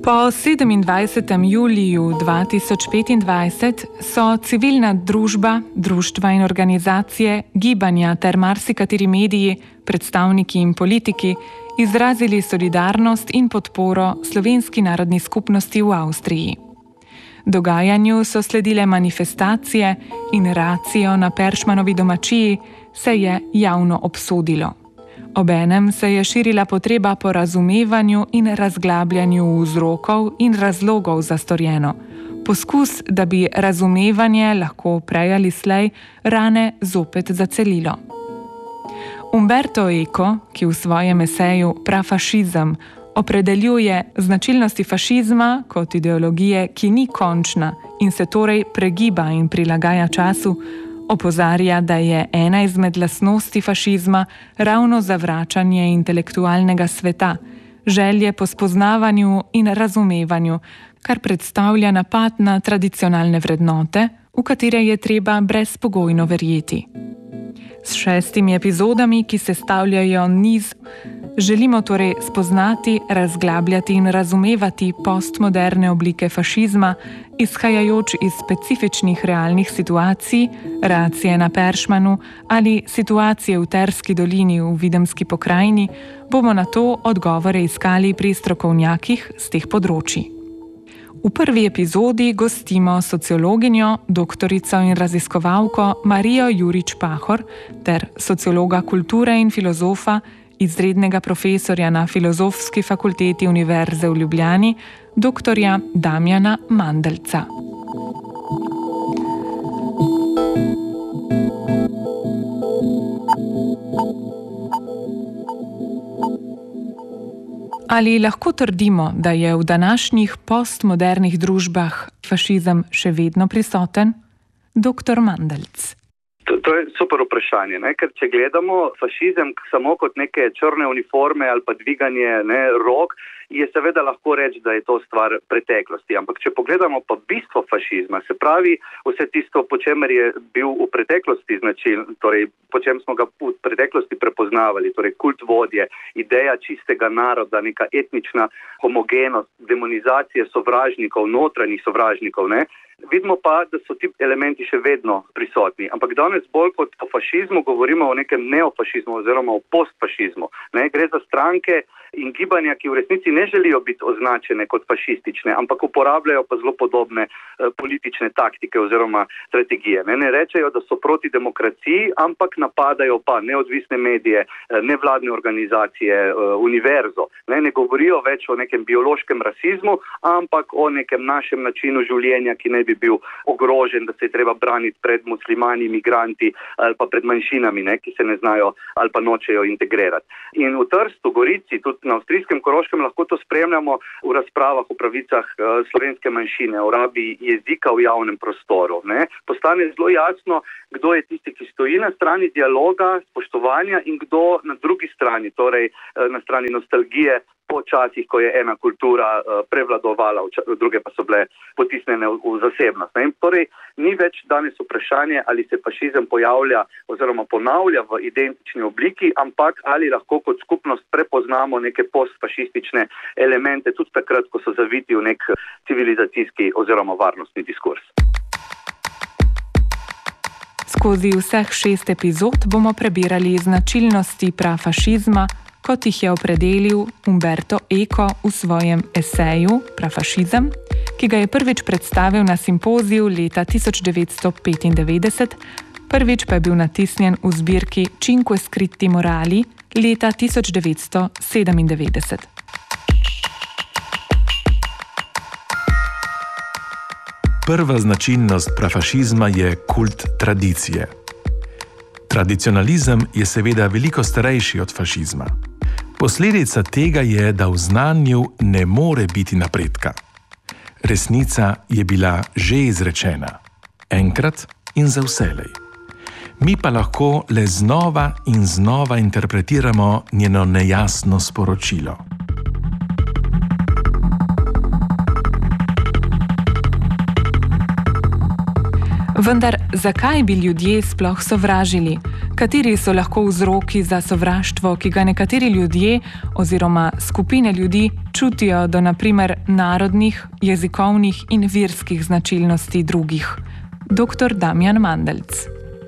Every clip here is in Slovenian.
Po 27. juliju 2025 so civilna družba, društva in organizacije, gibanja ter marsikateri mediji, predstavniki in politiki izrazili solidarnost in podporo slovenski narodni skupnosti v Avstriji. Dogajanju so sledile manifestacije in racijo na Peršmanovi domačiji se je javno obsodilo. Obenem se je širila potreba po razumevanju in razglabljanju vzrokov in razlogov za storjeno. Poskus, da bi razumevanje lahko prej ali slej rane zopet zacelilo. Umberto Eco, ki v svojem eseju Prafašizem opredeljuje značilnosti fašizma kot ideologije, ki ni končna in se torej pregiba in prilagaja času, opozarja, da je ena izmed lastnosti fašizma ravno zavračanje intelektualnega sveta, želje po spoznavanju in razumevanju, kar predstavlja napad na tradicionalne vrednote, v katere je treba brezpogojno verjeti. S 6 epizodami, ki sestavljajo niz, želimo torej spoznati, razglabljati in razumevati postmoderne oblike fašizma, izhajajoč iz specifičnih realnih situacij, racije na Peršmanu ali situacije v Terski dolini v Videmski pokrajini, bomo na to odgovore iskali pri strokovnjakih z teh področij. V prvi epizodi gostimo sociologinjo, doktorico in raziskovalko Marijo Jurič-Pahor ter sociologa kulture in filozofa, izrednega profesorja na Filozofski fakulteti Univerze v Ljubljani, doktorja Damjana Mandelca. Ali lahko trdimo, da je v današnjih postmodernih družbah fašizem še vedno prisoten? Dr. Mandelc. To je super vprašanje, ker če gledamo fašizem samo kot neke črne uniforme ali pa dviganje rok, je seveda lahko reči, da je to stvar preteklosti. Ampak če pogledamo pa bistvo fašizma, se pravi vse tisto, po čemer je bil v preteklosti značilen, torej po čem smo ga v preteklosti prepoznavali, torej kult vodje, ideja čistega naroda, neka etnična homogenost, demonizacije sovražnikov, notranjih sovražnikov, vidimo pa, da so ti elementi še vedno prisotni. Ampak danes bolj kot o fašizmu govorimo o nekem neofašizmu oziroma o postfašizmu. Gre za stranke in gibanja, ki v resnici ne želijo biti označene kot fašistične, ampak uporabljajo pa zelo podobne politične taktike oziroma strategije. Ne rečejo, da so proti demokraciji, ampak napadajo pa neodvisne medije, nevladne organizacije, univerzo. Ne govorijo več o nekem biološkem rasizmu, ampak o nekem našem načinu življenja, ki ne bi bil ogrožen, da se je treba braniti pred muslimani, migranti ali pa pred manjšinami, ki se ne znajo ali pa nočejo integrirati. In v Trstu, Gorici, tudi na avstrijskem Koroškem lahko to spremljamo v razpravah o pravicah slovenske manjšine, o rabi jezika v javnem prostoru. Postane zelo jasno, kdo je tisti, ki stoji na strani dialoga, spoštovanja in kdo na drugi strani, torej na strani nostalgije po časih, ko je ena kultura prevladovala, druge pa so bile potisnjene v zasebnost. Torej, ni več danes vprašanje, ali se fašizem pojavlja oziroma ponavlja v identični obliki, ampak ali lahko kot skupnost prepoznamo neke postfašistične elemente, tudi takrat, ko so zaviti v nek civilizacijski oziroma varnostni diskurs. Skozi vseh 6 epizod bomo prebirali značilnosti prafašizma, kot jih je opredelil Umberto Eco v svojem eseju Prafašizem, ki ga je prvič predstavil na simpoziju leta 1995, prvič pa je bil natisnjen v zbirki Cinque scritti morali leta 1997. Prva značilnost prafašizma je kult tradicije. Tradicionalizem je seveda veliko starejši od fašizma. Posledica tega je, da v znanju ne more biti napredka. Resnica je bila že izrečena, enkrat in za vselej. Mi pa lahko le znova in znova interpretiramo njeno nejasno sporočilo. Vendar zakaj bi ljudje sploh sovražili? Kateri so lahko vzroki za sovraštvo, ki ga nekateri ljudje oziroma skupine ljudi čutijo do naprimer narodnih, jezikovnih in verskih značilnosti drugih? Dr. Damjan Mandelc.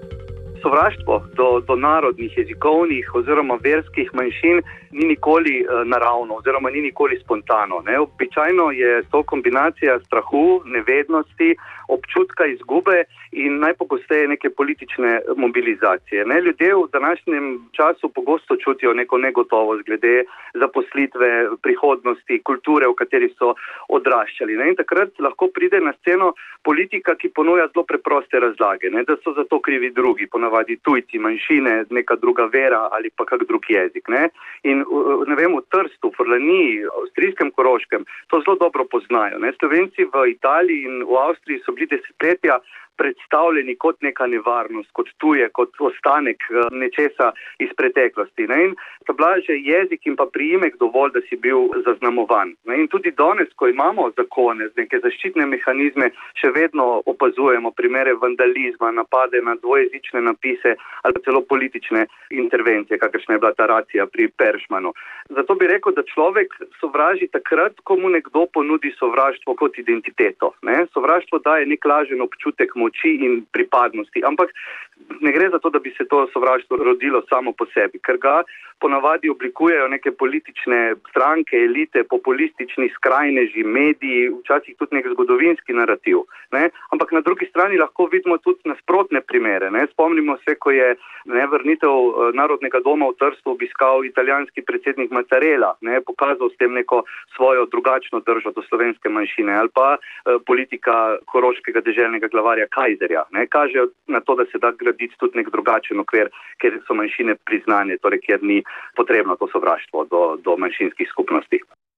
Sovraštvo do narodnih, jezikovnih oziroma verskih manjšin ni nikoli naravno oziroma ni nikoli spontano. Običajno je to kombinacija strahu, nevednosti, občutka izgube in najpogosteje neke politične mobilizacije. Ljudje v današnjem času pogosto čutijo neko negotovost glede zaposlitve, prihodnosti, kulture, v kateri so odraščali. In takrat lahko pride na sceno politika, ki ponuja zelo preproste razlage, da so za to krivi drugi, ponavadi tujci, manjšine, neka druga vera ali pa kak drug jezik. In v Trstu, Furlaniji, avstrijskem Koroškem to zelo dobro poznajo. Slovenci v Italiji in v Avstriji so bili desetletja predstavljeni kot neka nevarnost, kot tuje, kot ostanek nečesa iz preteklosti. In so bila že jezik in pa priimek dovolj, da si bil zaznamovan. In tudi danes, ko imamo zakone, neke zaščitne mehanizme, še vedno opazujemo primere vandalizma, napade na dvojezične napise ali celo politične intervencije, kakršna je bila ta racija pri Peršmanu. Zato bi rekel, da človek sovraži takrat, ko mu nekdo ponudi sovraštvo kot identiteto. Sovraštvo daje nek lažen občutek moči in pripadnosti, ampak ne gre za to, da bi se to sovraštvo rodilo samo po sebi, ker ga ponavadi oblikujejo neke politične stranke, elite, populistični skrajneži, mediji, včasih tudi nek zgodovinski narativ. Ampak na drugi strani lahko vidimo tudi nasprotne primere. Spomnimo se, ko je vrnitev Narodnega doma v Trstu obiskal italijanski predsednik Mattarella, pokazal s tem neko svojo drugačno držo do slovenske manjšine, ali pa politika koroškega deželnega glavarja Kajzerja. Kaže na to, da se da graditi tudi nek drugačen okvir, ker so manjšine priznane, torej kjer ni potrebno to sovraštvo do manjšinskih skupnosti.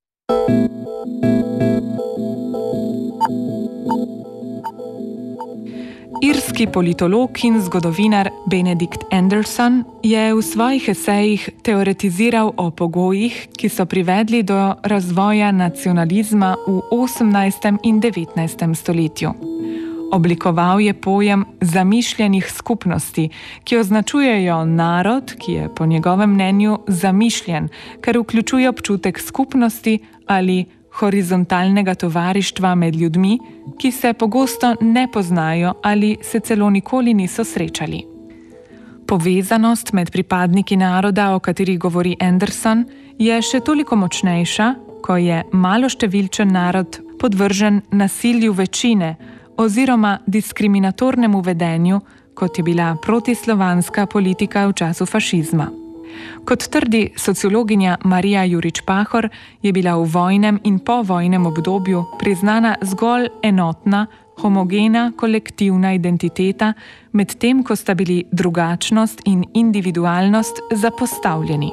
Irski politolog in zgodovinar Benedict Anderson je v svojih esejih teoretiziral o pogojih, ki so privedli do razvoja nacionalizma v 18. in 19. stoletju. Oblikoval je pojem zamišljenih skupnosti, ki označujejo narod, ki je po njegovem mnenju zamišljen, ker vključuje občutek skupnosti ali horizontalnega tovarištva med ljudmi, ki se pogosto ne poznajo ali se celo nikoli niso srečali. Povezanost med pripadniki naroda, o kateri govori Anderson, je še toliko močnejša, ko je maloštevilčen narod podvržen nasilju večine oziroma diskriminatornemu vedenju, kot je bila protislovanska politika v času fašizma. Kot trdi sociologinja Marija Jurič-Pahor, je bila v vojnem in povojnem obdobju priznana zgolj enotna, homogena kolektivna identiteta, medtem ko sta bili drugačnost in individualnost zapostavljeni.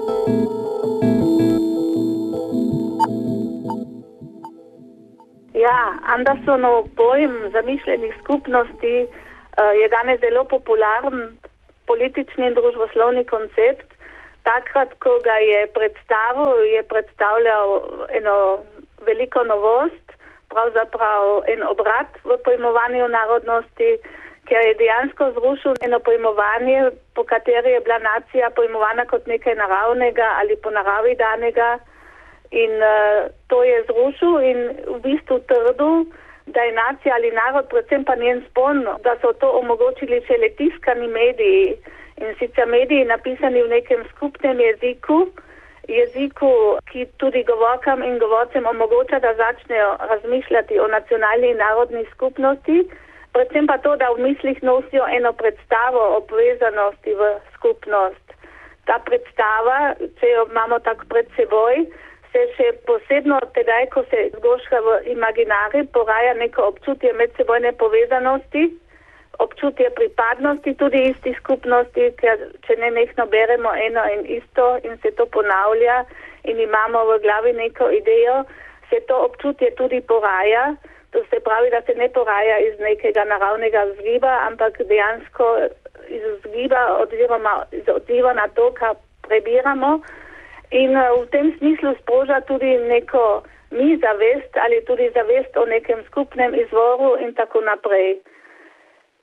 Andersonov pojem zamišljenih skupnosti je danes zelo popularen politični in družboslovni koncept. Takrat, ko ga je predstavljal eno veliko novost, pravzaprav en obrat v pojmovanju narodnosti, ker je dejansko zrušil eno pojmovanje, po kateri je bila nacija pojmovana kot nekaj naravnega ali po naravi danega. In to je zrušil in v bistvu trdil, da je nacija ali narod, predvsem pa njen spon, da so to omogočili šele tiskani mediji. In sicer mediji napisani v nekem skupnem jeziku, ki tudi govorkam in govorcem omogoča, da začnejo razmišljati o nacionalni in narodni skupnosti, predvsem pa to, da v mislih nosijo eno predstavo o povezanosti v skupnost. Ta predstava, če jo imamo tako pred seboj, se še posebno tedaj, ko se zgoška v imaginari, poraja neko občutje medsebojne povezanosti, občutje pripadnosti tudi isti skupnosti, ker če nenehno beremo eno in isto in se to ponavlja in imamo v glavi neko idejo, se to občutje tudi poraja. To se pravi, da se ne poraja iz nekega naravnega vzgiba, ampak dejansko iz vzgiba oziroma iz odziva na to, kar prebiramo. In v tem smislu sproža tudi neko zavest ali tudi zavest o nekem skupnem izvoru in tako naprej.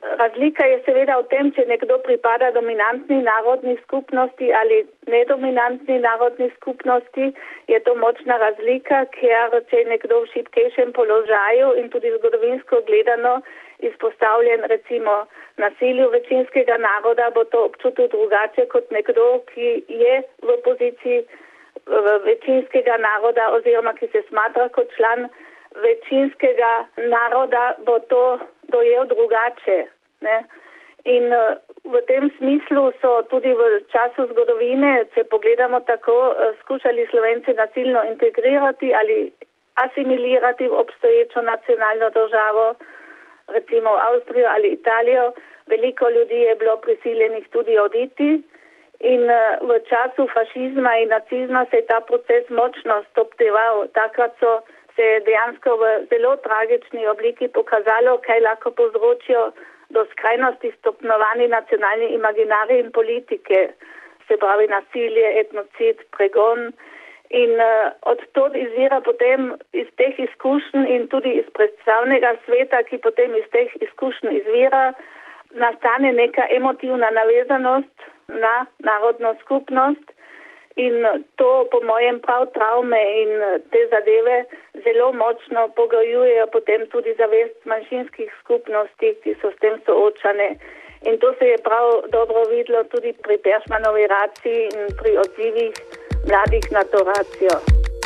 Razlika je seveda v tem, če nekdo pripada dominantni narodni skupnosti ali nedominantni narodni skupnosti, je to močna razlika, ker če je nekdo v šibkejšem položaju in tudi zgodovinsko gledano izpostavljen recimo nasilju večinskega naroda, bo to občutil drugače kot nekdo, ki je v poziciji večinskega naroda oziroma ki se smatra kot član večinskega naroda, bo to dojel drugače. Ne? In v tem smislu so tudi v času zgodovine, če pogledamo tako, skušali Slovenci nasilno integrirati ali asimilirati v obstoječo nacionalno državo, recimo Avstrijo ali Italijo. Veliko ljudi je bilo prisiljenih tudi oditi in v času fašizma in nacizma se je ta proces močno stopnjeval. Takrat se je dejansko v zelo tragični obliki pokazalo, kaj lahko povzročijo do skrajnosti stopnjevani nacionalni imaginarij in politike, se pravi nasilje, etnocid, pregon. In od tod izvira potem iz teh izkušenj in tudi iz predstavnega sveta, ki potem iz teh izkušenj izvira, nastane neka emotivna navezanost na narodno skupnost. In to po mojem prav travme in te zadeve zelo močno pogojujejo potem tudi zavest manjšinskih skupnosti, ki so s tem soočane. In to se je prav dobro videlo tudi pri Peršmanovi raciji in pri odzivih mladih na to racijo.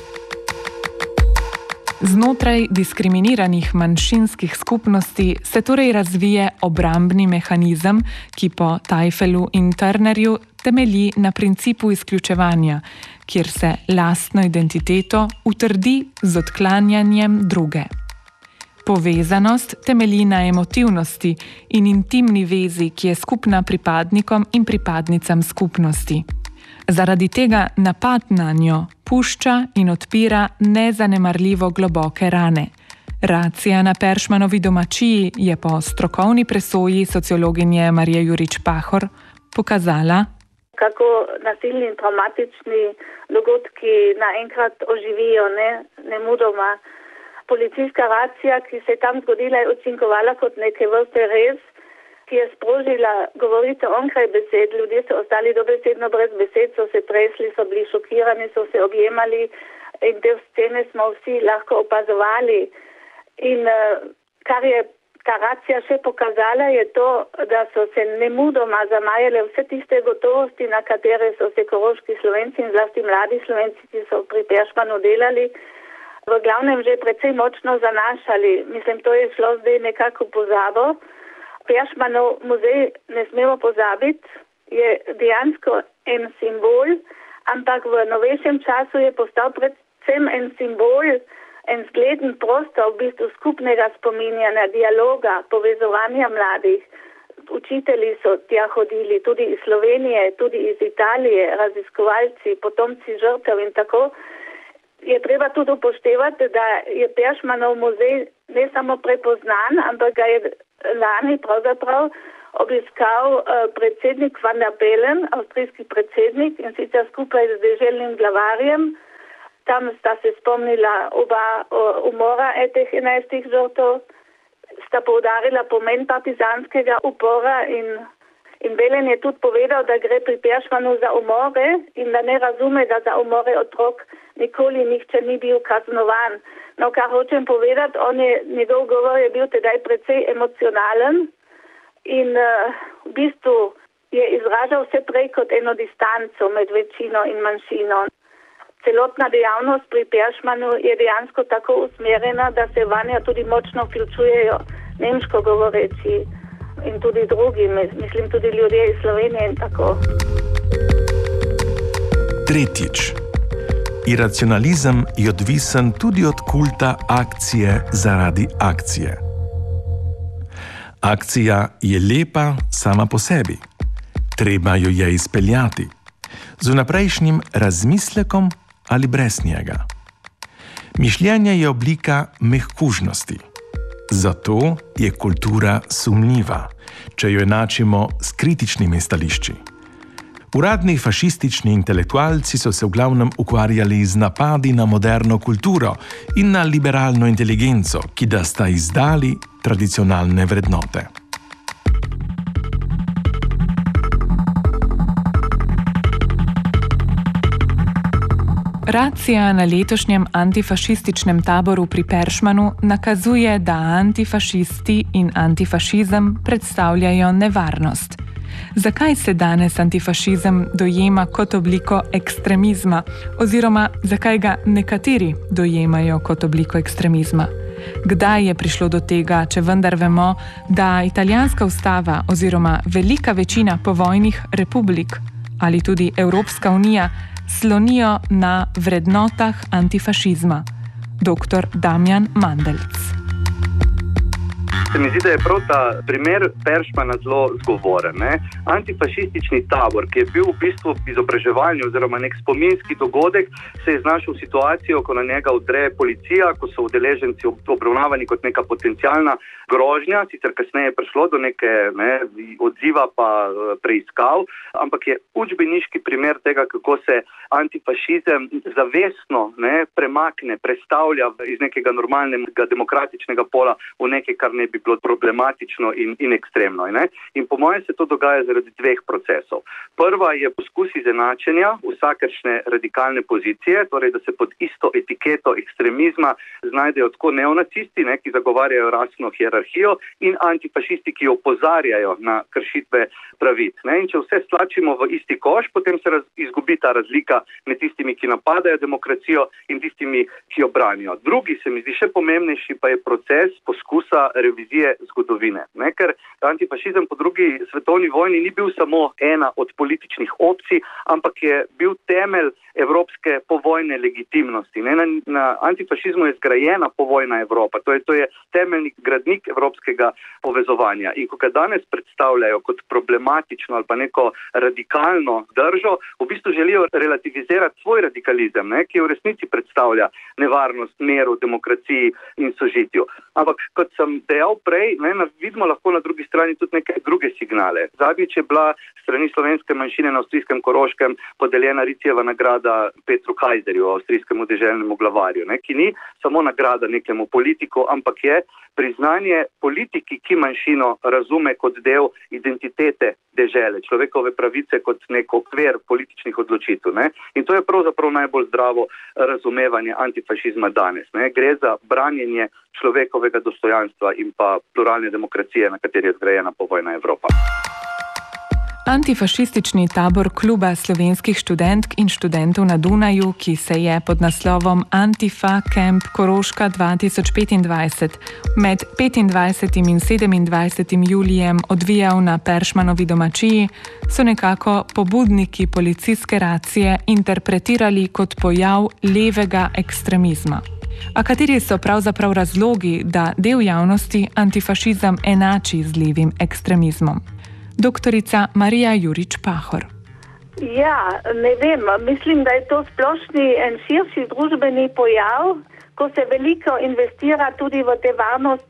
Znotraj diskriminiranih manjšinskih skupnosti se torej razvije obrambni mehanizem, ki po Tajfelu in Turnerju temelji na principu izključevanja, kjer se lastno identiteto utrdi z odklanjanjem druge. Povezanost temelji na emotivnosti in intimni vezi, ki je skupna pripadnikom in pripadnicam skupnosti. Zaradi tega napad na njo pušča in odpira nezanemarljivo globoke rane. Racija na Peršmanovi domačiji je po strokovni presoji sociologinje Marije Jurič-Pahor pokazala, kako nasilni in traumatični dogodki naenkrat oživijo nemudoma. Policijska racija, ki se je tam zgodila, je učinkovala kot neke vrste rez, ki je sprožila govorico onkraj besed. Ljudje so ostali dobesedno brez besed, so se tresli, so bili šokirani, so se objemali in te scene smo vsi lahko opazovali. In kar je ta racija še pokazala, je to, da so se nemudoma zamajale vse tiste gotovosti, na katere so se koroški Slovenci in zlasti mladi Slovenci, ki so pri Peršmanu delali, v glavnem že precej močno zanašali. Mislim, to je šlo zdaj nekako pozabo. Peršmanov muzej, ne smemo pozabiti, je dejansko en simbol, ampak v novejšem času je postal predvsem en simbol, en zgleden prostor v bistvu skupnega spominjanja, dialoga, povezovanja mladih. Učitelji so tja hodili, tudi iz Slovenije, tudi iz Italije, raziskovalci, potomci žrtev in tako. Je treba tudi upoštevati, da je Peršmanov muzej ne samo prepoznan, ampak ga je lani pravzaprav obiskal predsednik Van der Bellen, avstrijski predsednik, in sicer skupaj z deželnim glavarjem. Tam sta se spomnila oba umora teh 11 žrtev, sta poudarila pomen partizanskega upora in Bellen je tudi povedal, da gre pri Peršmanu za umore in da ne razume, da za umore otrok nikoli nihče ni bil kaznovan. No, kar hočem povedati, njegov govor je bil tedaj precej emocionalen in v bistvu je izražal vse prej kot eno distanco med večino in manjšino. Celotna dejavnost pri Peršmanu je dejansko tako usmerjena, da se vanjo tudi močno vključujejo nemško govoreči in tudi drugi, mislim tudi ljudje iz Slovenije in tako. Tretjič. Iracionalizem je odvisen tudi od kulta akcije zaradi akcije. Akcija je lepa sama po sebi. Treba jo je izpeljati. Z vnaprejšnjim razmislekom ali brez njega. Mišljenje je oblika mehkužnosti. Zato je kultura sumljiva, če jo enačimo s kritičnimi stališči. Uradni fašistični intelektualci so se v glavnem ukvarjali z napadi na moderno kulturo in na liberalno inteligenco, ki da sta izdali tradicionalne vrednote. Racija na letošnjem antifašističnem taboru pri Peršmanu nakazuje, da antifašisti in antifašizem predstavljajo nevarnost. Zakaj se danes antifašizem dojema kot obliko ekstremizma, oziroma zakaj ga nekateri dojemajo kot obliko ekstremizma? Kdaj je prišlo do tega, če vendar vemo, da italijanska ustava oziroma velika večina povojnih republik ali tudi Evropska unija slonijo na vrednotah antifašizma? Dr. Damjan Mandelc. Se mi zdi, da je prav ta primer Peršmana zelo zgovoren. Antifašistični tabor, ki je bil v bistvu izobraževalni oziroma nek spominski dogodek, se je znašel v situacijo, ko na njega vdre policija, ko so udeleženci obravnavani kot neka potencialna grožnja, sicer kasneje je prišlo do neke odziva pa preiskav, ampak je učbeniški primer tega, kako se antifašizem zavestno premakne, prestavlja iz nekega normalnega demokratičnega pola v nekaj, kar ne bi bilo problematično in ekstremno. In po mojem se to dogaja zaradi dveh procesov. Prva je poskus izenačenja vsakršne radikalne pozicije, torej da se pod isto etiketo ekstremizma znajdejo tako neonacisti, ki zagovarjajo rasno hierarhijo, in antifašisti, ki opozarjajo na kršitve pravic. In če vse stlačimo v isti koš, potem se izgubi ta razlika med tistimi, ki napadajo demokracijo, in tistimi, ki jo branijo. Drugi, se mi zdi še pomembnejši, pa je proces poskusa revizije zgodovine. Ker antifašizem po drugi svetovni vojni ni bil samo ena od političnih opcij, ampak je bil temelj evropske povojne legitimnosti. Na antifašizmu je zgrajena povojna Evropa. To je temeljni gradnik evropskega povezovanja. In ko ga danes predstavljajo kot problematično ali pa neko radikalno držo, v bistvu želijo relativizirati svoj radikalizem, ki v resnici predstavlja nevarnost miru, demokraciji in sožitju. Ampak kot sem dejal prej, vidimo lahko na drugi strani tudi neke druge signale. Zadnjič je bila strani slovenske manjšine na avstrijskem Koroškem podeljena Ricijeva nagrada Petru Kajzerju, avstrijskemu deželnemu glavarju, ki ni samo nagrada nekemu politiku, ampak je priznanje politiki, ki manjšino razume kot del identitete dežele, človekove pravice kot nek okvir političnih odločitev. In to je pravzaprav najbolj zdravo razumevanje antifašizma danes. Gre za branjenje človekovega dostojanstva in pa pluralne demokracije, na kateri je zgrajena povojna Evropa. Antifašistični tabor Kluba slovenskih študentk in študentov na Dunaju, ki se je pod naslovom Antifa Camp Koroška 2025 med 25. in 27. julijem odvijal na Peršmanovi domačiji, so nekako pobudniki policijske racije interpretirali kot pojav levega ekstremizma. A kateri so pravzaprav razlogi, da del javnosti antifašizem enači z levim ekstremizmom? Doktorica Marija Jurič-Pahor. Ja, ne vem. Mislim, da je to splošni in širši družbeni pojav, ko se veliko investira tudi v te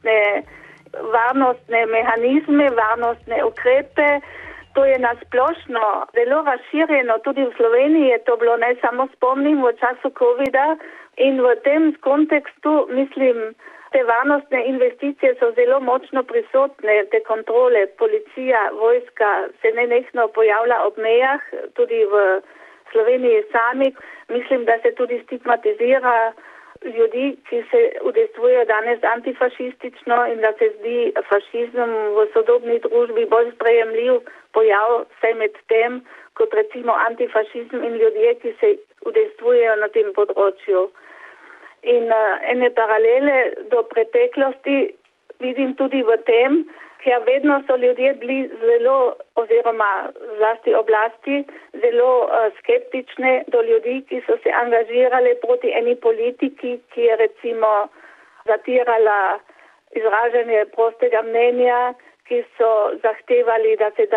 varnostne mehanizme, varnostne ukrepe. To je nasplošno zelo razširjeno. Tudi v Sloveniji je to bilo, ne samo spomnim, v času covida. In v tem kontekstu, mislim, te varnostne investicije so zelo močno prisotne, te kontrole, policija, vojska se nenehno pojavlja ob mejah, tudi v Sloveniji sami. Mislim, da se tudi stigmatizira ljudi, ki se udejstvujejo danes antifašistično, in da se zdi fašizem v sodobni družbi bolj sprejemljiv pojav, vsaj med tem, kot recimo antifašizem in ljudje, ki se udejstvujejo na tem področju. In ene paralele do preteklosti vidim tudi v tem, ker vedno so ljudje bili zelo, oziroma zlasti oblasti, zelo skeptične do ljudi, ki so se angažirali proti eni politiki, ki je recimo zatirala izražanje prostega mnenja, ki so zahtevali, da se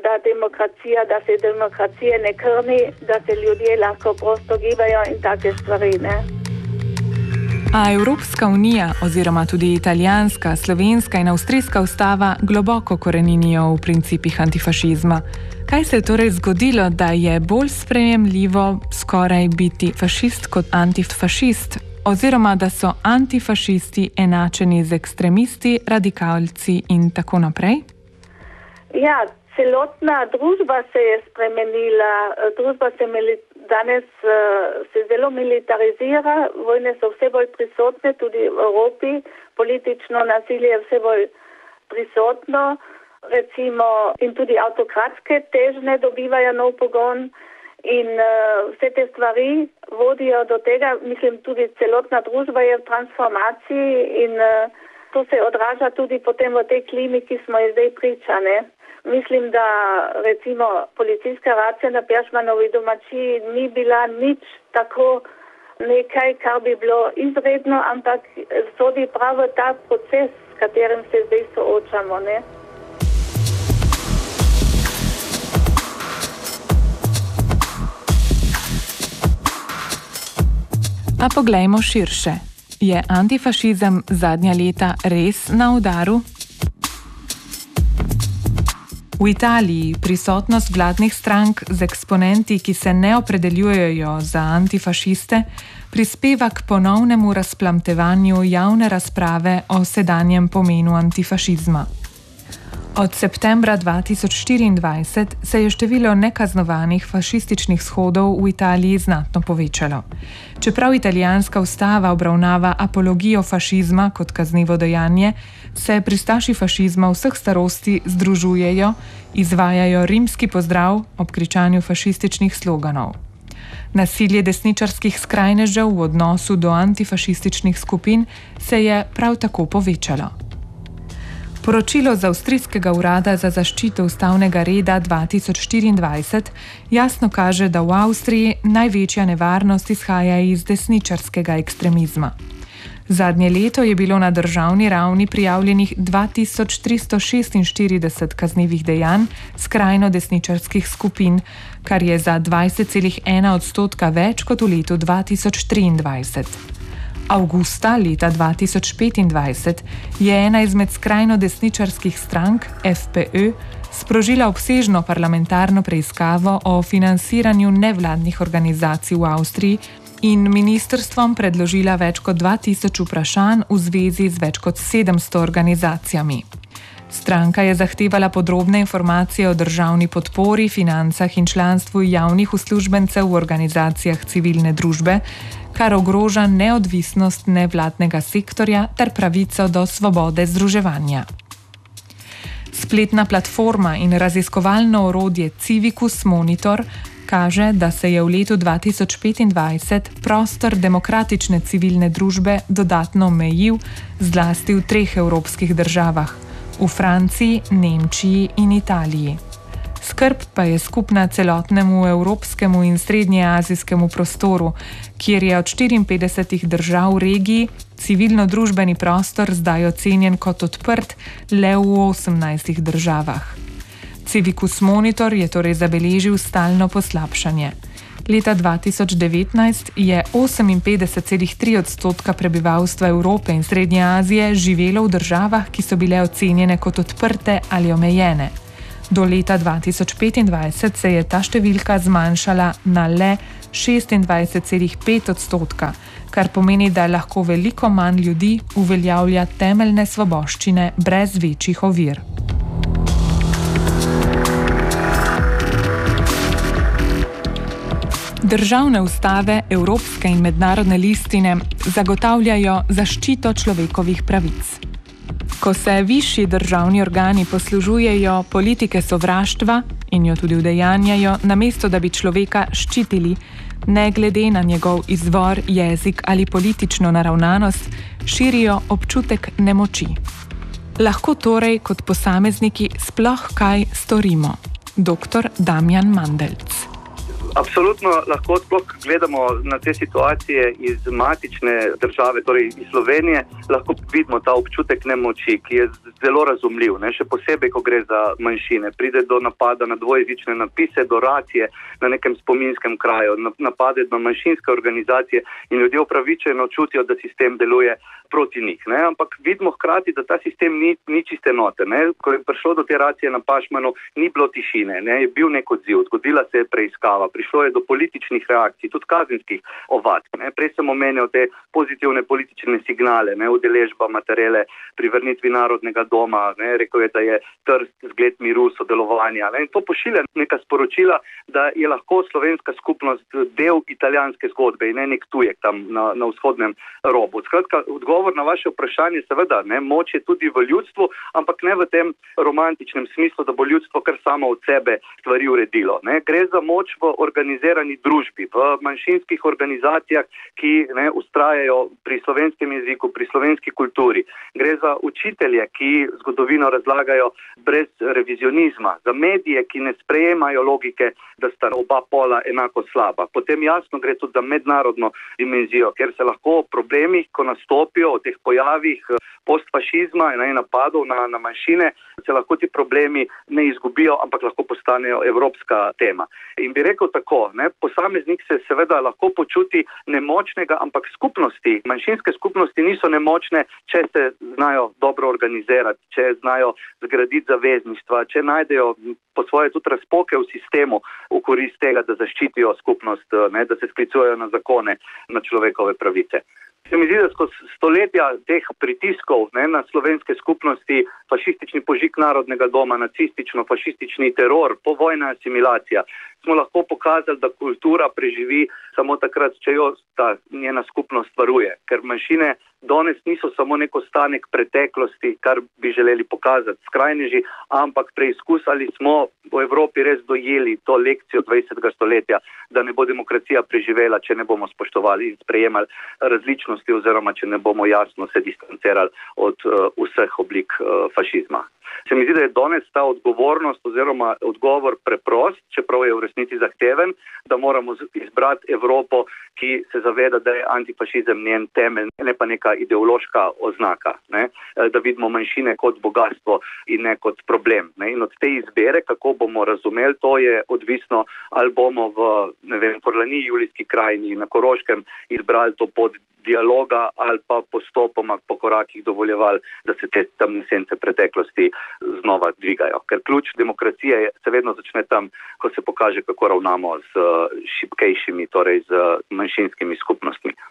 demokracije ne krni, da se ljudje lahko prosto gibajo in take stvari, A Evropska unija oziroma tudi italijanska, slovenska in avstrijska ustava globoko koreninijo v principih antifašizma. Kaj se je torej zgodilo, da je bolj sprejemljivo skoraj biti fašist kot antifašist, oziroma da so antifašisti enačeni z ekstremisti, radikalci in tako naprej? Ja, celotna družba se je spremenila, družba se danes se zelo militarizira, vojne so vse bolj prisotne, tudi v Evropi, politično nasilje je vse bolj prisotno, recimo in tudi avtokratske težnje dobivajo nov pogon in vse te stvari vodijo do tega, mislim, tudi celotna družba je v transformaciji in to se odraža tudi potem v tej klimi, ki smo je zdaj pričane. Mislim, da recimo policijska racija na Peršmanovi domačiji ni bila nič tako nekaj, kar bi bilo izredno, ampak sodi prav v ta proces, s katerim se zdaj soočamo, ne? A poglejmo širše. Je antifašizem zadnja leta res na udaru? V Italiji prisotnost vladnih strank z eksponenti, ki se ne opredeljujejo za antifašiste, prispeva k ponovnemu razplamtevanju javne razprave o sedanjem pomenu antifašizma. Od septembra 2024 se je število nekaznovanih fašističnih shodov v Italiji znatno povečalo. Čeprav italijanska ustava obravnava apologijo fašizma kot kaznivo dejanje, se pristaši fašizma vseh starosti združujejo, izvajajo rimski pozdrav ob kričanju fašističnih sloganov. Nasilje desničarskih skrajnežev v odnosu do antifašističnih skupin se je prav tako povečalo. Poročilo z Avstrijskega urada za zaščito ustavnega reda 2024 jasno kaže, da v Avstriji največja nevarnost izhaja iz desničarskega ekstremizma. Zadnje leto je bilo na državni ravni prijavljenih 2346 kaznivih dejanj skrajno desničarskih skupin, kar je za 20,1% več kot v letu 2023. Avgusta leta 2025 je ena izmed skrajno desničarskih strank, FPÖ, sprožila obsežno parlamentarno preiskavo o financiranju nevladnih organizacij v Avstriji in ministrstvom predložila več kot 2000 vprašanj v zvezi z več kot 700 organizacijami. Stranka je zahtevala podrobne informacije o državni podpori, financah in članstvu javnih uslužbencev v organizacijah civilne družbe, kar ogroža neodvisnost nevladnega sektorja ter pravico do svobode združevanja. Spletna platforma in raziskovalno orodje Civicus Monitor kaže, da se je v letu 2025 prostor demokratične civilne družbe dodatno omejil zlasti v 3 evropskih državah, v Franciji, Nemčiji in Italiji. Skrb pa je skupna celotnemu evropskemu in srednjeazijskemu prostoru, kjer je od 54 držav v regiji civilno-družbeni prostor zdaj ocenjen kot odprt le v 18 državah. Civicus Monitor je torej zabeležil stalno poslabšanje. Leta 2019 je 58,3% prebivalstva Evrope in Srednje Azije živelo v državah, ki so bile ocenjene kot odprte ali omejene. Do leta 2025 se je ta številka zmanjšala na le 26,5%, kar pomeni, da lahko veliko manj ljudi uveljavlja temeljne svoboščine brez večjih ovir. Državne ustave, evropske in mednarodne listine zagotavljajo zaščito človekovih pravic. Ko se višji državni organi poslužujejo politike sovraštva in jo tudi udejanjajo, namesto da bi človeka ščitili, ne glede na njegov izvor, jezik ali politično naravnanost, širijo občutek nemoči. Lahko torej kot posamezniki sploh kaj storimo? Dr. Damjan Mandelc. Absolutno lahko sploh gledamo na te situacije iz matične države, torej iz Slovenije, lahko vidimo ta občutek nemoči, ki je zelo razumljiv, ne? Še posebej, ko gre za manjšine. Pride do napada na dvojezične napise, do racije na nekem spominskem kraju, napade na manjšinske organizacije in ljudje upravičeno čutijo, da sistem deluje proti njih. Ne? Ampak vidimo hkrati, da ta sistem ni čiste note. Ne? Ko je prišlo do te racije na Pašmanu, ni bilo tišine, ne? Je bil nek odziv, zgodila se je preiskava, prišlo prišlo je do političnih reakcij, tudi kazenskih ovadb. Prej sem omenil te pozitivne politične signale, udeležba Materele pri vrnitvi Narodnega doma, rekel je, da je Trst zgled miru, sodelovanja. In to pošilja neka sporočila, da je lahko slovenska skupnost del italijanske zgodbe in ne nek tujek tam na vzhodnem robu. Skratka, odgovor na vaše vprašanje, seveda, moč je tudi v ljudstvu, ampak ne v tem romantičnem smislu, da bo ljudstvo kar samo od sebe stvari uredilo. Gre za moč v organizirani družbi, v manjšinskih organizacijah, ki ustrajajo pri slovenskem jeziku, pri slovenski kulturi. Gre za učitelje, ki zgodovino razlagajo brez revizionizma, za medije, ki ne sprejemajo logike, da sta oba pola enako slaba. Potem jasno gre tudi za mednarodno dimenzijo, ker se lahko problemi, ko nastopijo o teh pojavih postfašizma in napadov na manjšine, se lahko ti problemi ne izgubijo, ampak lahko postanejo evropska tema. In bi rekel tako, posameznik se seveda lahko počuti nemočnega, ampak skupnosti, manjšinske skupnosti niso nemočne, če se znajo dobro organizirati, če znajo zgraditi zavezništva, če najdejo po svoje tudi razpoke v sistemu v korist tega, da zaščitijo skupnost, da se sklicujejo na zakone, na človekove pravice. Se mi zdi, da skozi stoletja teh pritiskov na slovenske skupnosti, fašistični požig Narodnega doma, nacistično-fašistični teror, povojna asimilacija, smo lahko pokazali, da kultura preživi samo takrat, če jo ta njena skupnost varuje. Ker manjšine danes niso samo nek ostanek preteklosti, kar bi želeli pokazati skrajneži, ampak preizkus, ali smo v Evropi res dojeli to lekcijo 20. stoletja, da ne bo demokracija preživela, če ne bomo spoštovali in sprejemali različnosti oziroma če ne bomo jasno se distancirali od vseh oblik fašizma. Se mi zdi, da je danes ta odgovornost oziroma odgovor preprost, čeprav je v resnici zahteven, da moramo izbrati Evropo, ki se zaveda, da je antifašizem njen temelj, ne pa neka ideološka oznaka, da vidimo manjšine kot bogatstvo in ne kot problem. In od te izbere, kako bomo razumeli, to je odvisno, ali bomo v Forlaniji, Julijski krajini, na Koroškem izbrali to pot dialoga ali pa postopoma po korakih dovoljevali, da se te temne sence preteklosti znova dvigajo. Ker ključ demokracije se vedno začne tam, ko se pokaže, kako ravnamo z šibkejšimi, torej z manjšinskimi skupnostmi.